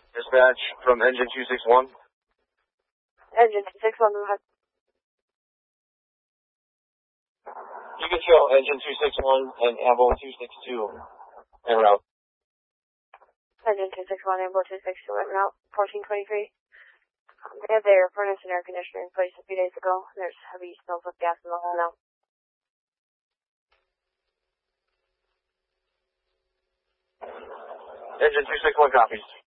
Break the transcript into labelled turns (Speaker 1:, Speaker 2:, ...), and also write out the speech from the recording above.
Speaker 1: Dispatch from engine 261.
Speaker 2: Engine 261, move ahead.
Speaker 1: You can show engine 261 and Ambo 262 en route.
Speaker 2: Engine 261, Ambo 262 en route, 1423. They have their furnace and air conditioner in place a few days ago. There's heavy smells of gas in the hole now.
Speaker 1: Engine 261 copies.